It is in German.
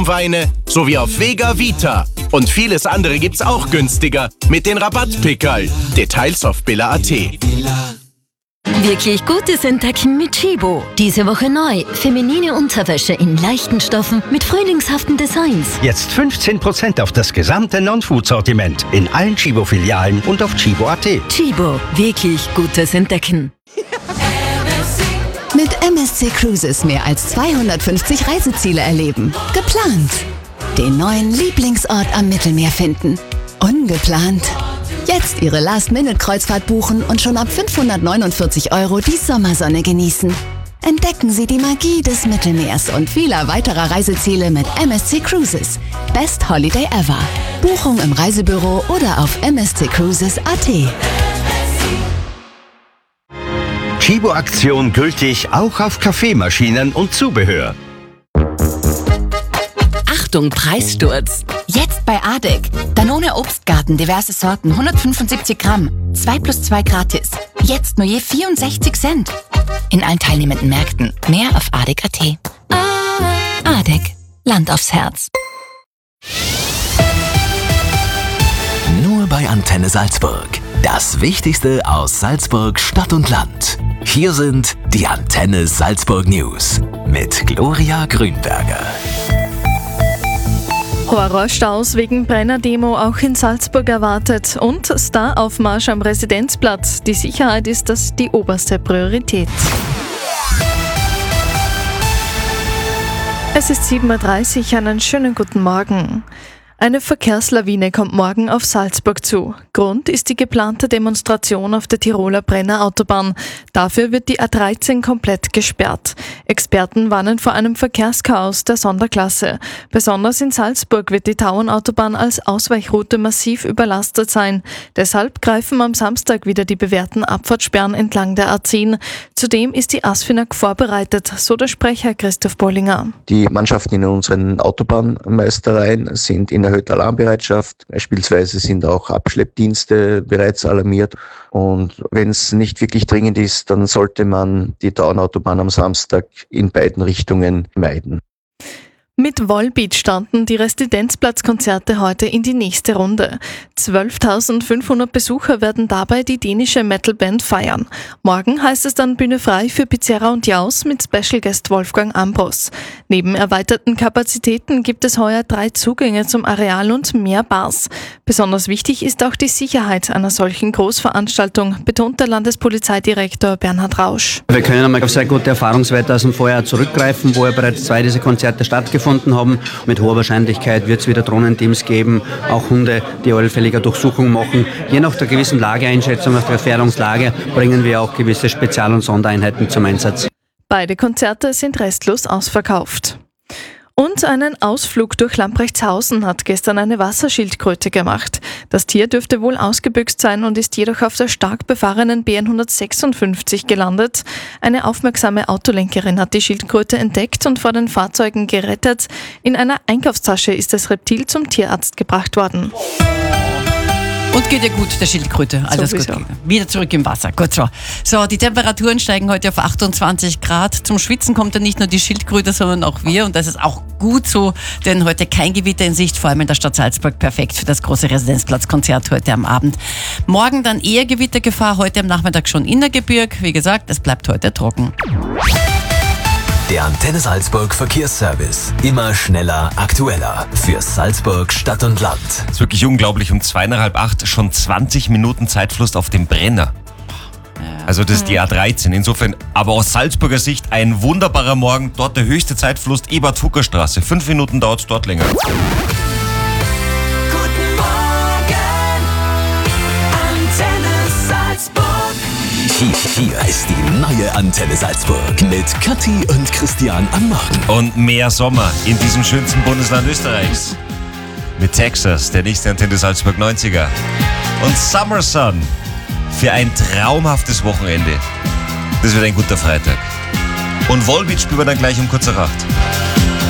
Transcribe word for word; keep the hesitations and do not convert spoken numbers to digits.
Weine sowie auf Vega Vita. Und vieles andere gibt's auch günstiger mit den Rabattpickerl. Details auf billa punkt at. Wirklich Gutes entdecken mit Chibo. Diese Woche neu. Feminine Unterwäsche in leichten Stoffen mit frühlingshaften Designs. Jetzt fünfzehn Prozent auf das gesamte Non-Food-Sortiment in allen Chibo-Filialen und auf chibo punkt at. Chibo. Wirklich Gutes entdecken. Mit M S C Cruises mehr als zweihundertfünfzig Reiseziele erleben. Geplant. Den neuen Lieblingsort am Mittelmeer finden. Ungeplant. Jetzt Ihre Last-Minute-Kreuzfahrt buchen und schon ab fünfhundertneunundvierzig Euro die Sommersonne genießen. Entdecken Sie die Magie des Mittelmeers und vieler weiterer Reiseziele mit M S C Cruises. Best Holiday ever. Buchung im Reisebüro oder auf m s c cruises punkt a t. Chibo-Aktion gültig auch auf Kaffeemaschinen und Zubehör. Achtung, Preissturz! Jetzt bei Adek. Danone Obstgarten, diverse Sorten, hundertfünfundsiebzig Gramm. zwei plus zwei gratis. Jetzt nur je vierundsechzig Cent. In allen teilnehmenden Märkten. Mehr auf adek punkt at. Adek. Land aufs Herz. Nur bei Antenne Salzburg. Das Wichtigste aus Salzburg, Stadt und Land. Hier sind die Antenne Salzburg News mit Gloria Grünberger. Horrorstaus wegen Brenner-Demo auch in Salzburg erwartet und Staraufmarsch am Residenzplatz. Die Sicherheit ist das die oberste Priorität. Es ist sieben Uhr dreißig, einen schönen guten Morgen. Eine Verkehrslawine kommt morgen auf Salzburg zu. Grund ist die geplante Demonstration auf der Tiroler Brenner Autobahn. Dafür wird die A dreizehn komplett gesperrt. Experten warnen vor einem Verkehrschaos der Sonderklasse. Besonders in Salzburg wird die Tauernautobahn als Ausweichroute massiv überlastet sein. Deshalb greifen am Samstag wieder die bewährten Abfahrtssperren entlang der A zehn. Zudem ist die ASFINAG vorbereitet, so der Sprecher Christoph Bollinger. Die Mannschaften in unseren Autobahnmeistereien sind in erhöhter Alarmbereitschaft. Beispielsweise sind auch Abschleppdienste bereits alarmiert. Und wenn es nicht wirklich dringend ist, dann sollte man die Tauernautobahn am Samstag in beiden Richtungen meiden. Mit Volbeat starten die Residenzplatzkonzerte heute in die nächste Runde. zwölftausendfünfhundert Besucher werden dabei die dänische Metalband feiern. Morgen heißt es dann Bühne frei für Pizzerra und Jaus mit Special Guest Wolfgang Ambros. Neben erweiterten Kapazitäten gibt es heuer drei Zugänge zum Areal und mehr Bars. Besonders wichtig ist auch die Sicherheit einer solchen Großveranstaltung, betont der Landespolizeidirektor Bernhard Rausch. Wir können einmal auf sehr gute Erfahrungswerte aus dem Vorjahr zurückgreifen, wo ja bereits zwei dieser Konzerte stattgefunden haben. Mit hoher Wahrscheinlichkeit wird es wieder Drohnenteams geben, auch Hunde, die allfällige Durchsuchung machen. Je nach der gewissen Lageeinschätzung, nach der Gefährdungslage, bringen wir auch gewisse Spezial- und Sondereinheiten zum Einsatz. Beide Konzerte sind restlos ausverkauft. Und einen Ausflug durch Lamprechtshausen hat gestern eine Wasserschildkröte gemacht. Das Tier dürfte wohl ausgebüxt sein und ist jedoch auf der stark befahrenen B hundertsechsundfünfzig gelandet. Eine aufmerksame Autolenkerin hat die Schildkröte entdeckt und vor den Fahrzeugen gerettet. In einer Einkaufstasche ist das Reptil zum Tierarzt gebracht worden. Und geht ja gut, der Schildkröte. Alles Sowieso. gut. Wieder zurück im Wasser. Gut so. So, die Temperaturen steigen heute auf achtundzwanzig Grad. Zum Schwitzen kommt ja nicht nur die Schildkröte, sondern auch wir. Und das ist auch gut so, denn heute kein Gewitter in Sicht, vor allem in der Stadt Salzburg. Perfekt für das große Residenzplatzkonzert heute am Abend. Morgen dann eher Gewittergefahr, heute am Nachmittag schon Innergebirg. Wie gesagt, es bleibt heute trocken. Der Antenne Salzburg Verkehrsservice. Immer schneller, aktueller. Für Salzburg, Stadt und Land. Das ist wirklich unglaublich. Um zweieinhalb acht schon zwanzig Minuten Zeitfluss auf dem Brenner. Also das ist die A dreizehn. Insofern, aber aus Salzburger Sicht ein wunderbarer Morgen. Dort der höchste Zeitfluss, Ebert-Hucker-Straße. Fünf Minuten dauert es dort länger. Hier, hier ist die neue Antenne Salzburg mit Kathi und Christian am Morgen. Und mehr Sommer in diesem schönsten Bundesland Österreichs. Mit Texas, der nächste Antenne Salzburg neunziger. Und Summer Sun für ein traumhaftes Wochenende. Das wird ein guter Freitag. Und Volbeat spielen wir dann gleich um kurz nach acht.